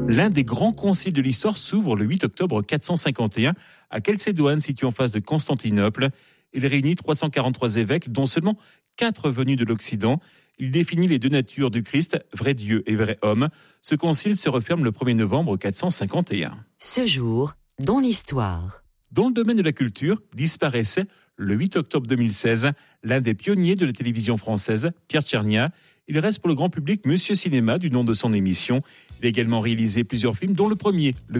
L'un des grands conciles de l'histoire s'ouvre le 8 octobre 451 à Chalcédoine, situé en face de Constantinople. Il réunit 343 évêques, dont seulement 4 venus de l'Occident. Il définit les deux natures du Christ, vrai Dieu et vrai homme. Ce concile se referme le 1er novembre 451. Ce jour, dans l'histoire. Dans le domaine de la culture, disparaissait le 8 octobre 2016 l'un des pionniers de la télévision française, Pierre Tchernia. Il reste pour le grand public Monsieur Cinéma, du nom de son émission. Il a également réalisé plusieurs films, dont le premier,